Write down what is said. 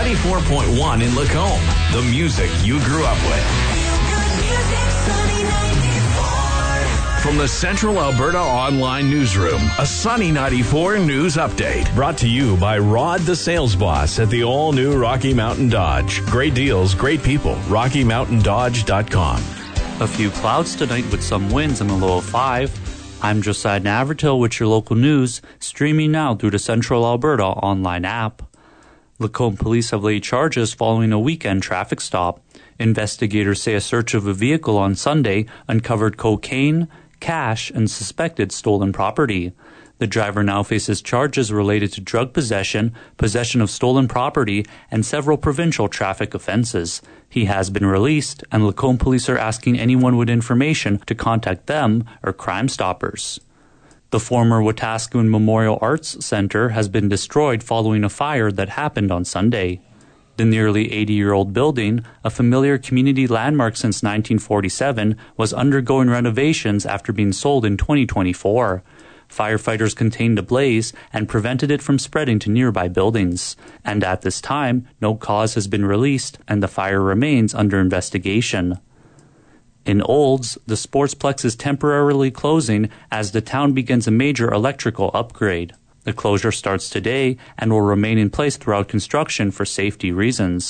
94.1 in Lacombe. The music you grew up with. From the Central Alberta Online Newsroom, a Sunny 94 news update. Brought to you by Rod the Sales Boss at the all-new Rocky Mountain Dodge. Great deals, great people. RockyMountainDodge.com. A few clouds tonight with some winds in the low of 5. I'm Josiah Navertil with your local news, streaming now through the Central Alberta online app. Lacombe police have laid charges following a weekend traffic stop. Investigators say a search of a vehicle on Sunday uncovered cocaine, cash, and suspected stolen property. The driver now faces charges related to drug possession, possession of stolen property, and several provincial traffic offenses. He has been released, and Lacombe police are asking anyone with information to contact them or Crime Stoppers. The former Wetaskiwin Memorial Arts Centre has been destroyed following a fire that happened on Sunday. The nearly 80-year-old building, a familiar community landmark since 1947, was undergoing renovations after being sold in 2024. Firefighters contained the blaze and prevented it from spreading to nearby buildings. And at this time, no cause has been released and the fire remains under investigation. In Olds, the Sportsplex is temporarily closing as the town begins a major electrical upgrade. The closure starts today and will remain in place throughout construction for safety reasons.